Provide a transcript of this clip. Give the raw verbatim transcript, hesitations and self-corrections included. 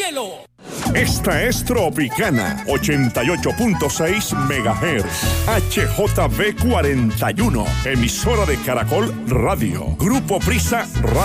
cielo. Esta es Tropicana, ochenta y ocho punto seis megahertz, H J B cuarenta y uno, emisora de Caracol Radio, Grupo Prisa Radio.